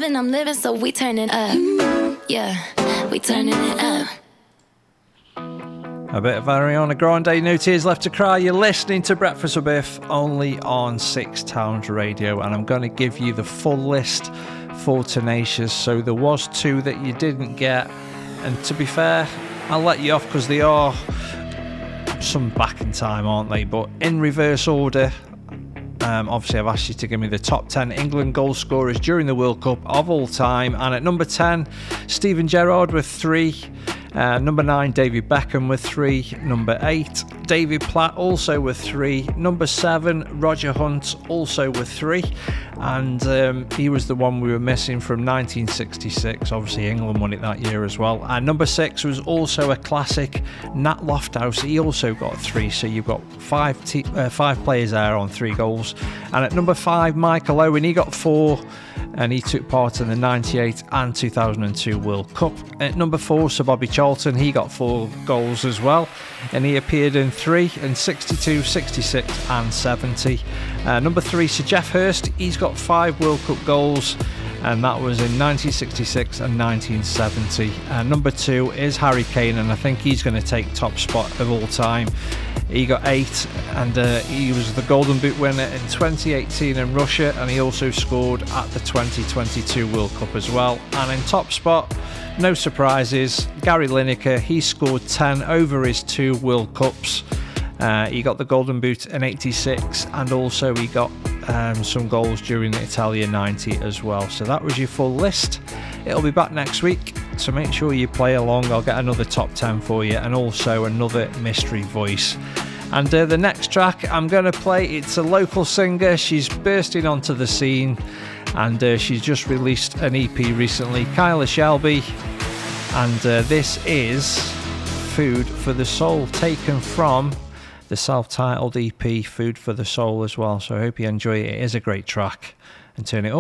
and I'm living, so we turning up. Yeah, we turning it up. A bit of Ariana Grande, No Tears Left to Cry. You're listening to Breakfast with Biff, only on Six Towns Radio, and I'm going to give you the full list for Tenacious. So there was two that you didn't get, and to be fair, I'll let you off because they are some back in time, aren't they? But in reverse order, obviously I've asked you to give me the top 10 England goal scorers during the World Cup of all time, and at number 10, Steven Gerrard with 3. Number 9, David Beckham with 3. Number 8, David Platt also with 3. Number 7, Roger Hunt also with 3. And he was the one we were missing from 1966. Obviously England won it that year as well. And number 6 was also a classic, Nat Lofthouse. He also got 3. So you've got five players there on 3 goals. And at number 5, Michael Owen, he got 4. And he took part in the 98 and 2002 World Cup. At number 4, Sir Bobby Charlton, he got 4 goals as well, and he appeared in 3 in 62, 66 and 70. Number 3, Sir Geoff Hurst, he's got 5 World Cup goals, and that was in 1966 and 1970. Number 2 is Harry Kane, and I think he's going to take top spot of all time. He got 8, and he was the Golden Boot winner in 2018 in Russia, and he also scored at the 2022 World Cup as well. And in top spot, no surprises, Gary Lineker, he scored 10 over his 2 World Cups. He got the Golden Boot in 86, and also he got some goals during the Italia 90 as well. So that was your full list. It'll be back next week, so make sure you play along. I'll get another top 10 for you, and also another mystery voice. And the next track I'm going to play, it's a local singer. She's bursting onto the scene, and she's just released an EP recently, Kyla Shelby, and this is Food for the Soul, taken from the self-titled EP Food for the Soul as well. So I hope you enjoy it. It is a great track, and turn it up.